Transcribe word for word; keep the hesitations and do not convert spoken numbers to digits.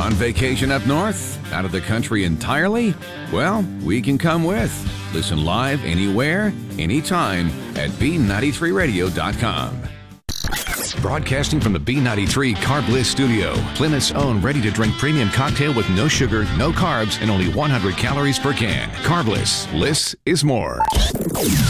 On vacation up north? Out of the country entirely? Well, we can come with. Listen live anywhere, anytime at B ninety-three radio dot com. Broadcasting from the B ninety-three Carb Bliss studio, Plymouth's own ready-to-drink premium cocktail with no sugar, no carbs, and only one hundred calories per can. Carb Bliss. Bliss is more.